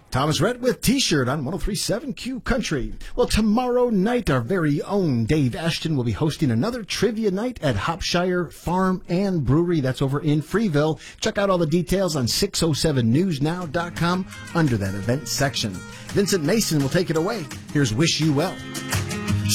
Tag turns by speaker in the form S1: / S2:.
S1: Thomas Rhett with T-shirt on 103.7 Q Country. Well, tomorrow night, our very own Dave Ashton will be hosting another trivia night at Hopshire Farm and Brewery. That's over in Freeville. Check out all the details on 607newsnow.com under that event section. Vincent Mason will take it away. Here's Wish You Well.